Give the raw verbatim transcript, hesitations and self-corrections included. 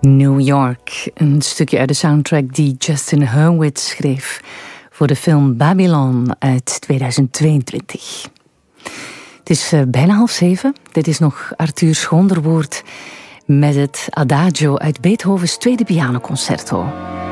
New York, een stukje uit de soundtrack die Justin Hurwitz schreef voor de film Babylon uit tweeduizend tweeëntwintig. Het is uh, bijna half zeven. Dit is nog Arthur Schoonderwoord met het Adagio uit Beethovens tweede pianoconcerto.